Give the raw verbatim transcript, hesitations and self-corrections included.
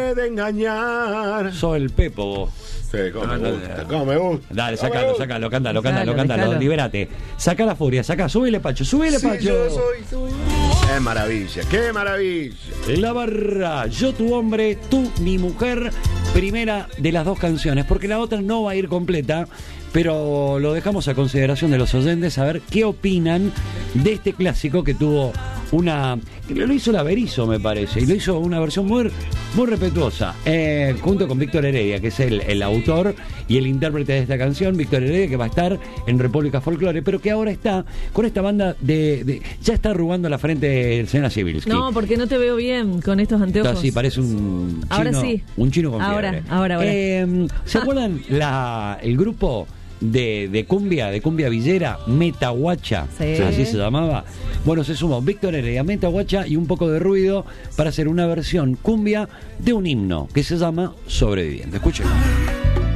puede engañar. Soy el Pepo vos. Sí, cómo me gusta, cómo me gusta. Dale, cómo sacalo, me gusta. sacalo, cántalo, cántalo, Dejalo, cántalo, dejalo. libérate. Saca la furia, saca, súbele, Pacho, súbele, Sí, Pacho. yo soy, soy. Qué maravilla, qué maravilla. La barra, yo tu hombre, tú mi mujer, primera de las dos canciones, porque la otra no va a ir completa, pero lo dejamos a consideración de los oyentes a ver qué opinan de este clásico que tuvo una... Lo hizo la Berizo, me parece, y lo hizo una versión muy, muy respetuosa, eh, junto con Víctor Heredia, que es el, el autor y el intérprete de esta canción. Víctor Heredia, que va a estar en República Folklore, pero que ahora está con esta banda de... de ya está arrugando la frente del Sena Sibilski. No, porque no te veo bien con estos anteojos. Está así, parece un chino, Ahora sí. un chino con Ahora, fiebre. ahora, ahora. Eh, ¿Se acuerdan la, el grupo de, de cumbia, de cumbia villera, Metahuacha? Sí. Así se llamaba. Bueno, se sumó Víctor Heredia, Metahuacha y un poco de ruido para hacer una versión cumbia de un himno que se llama Sobreviviente. Escuchen.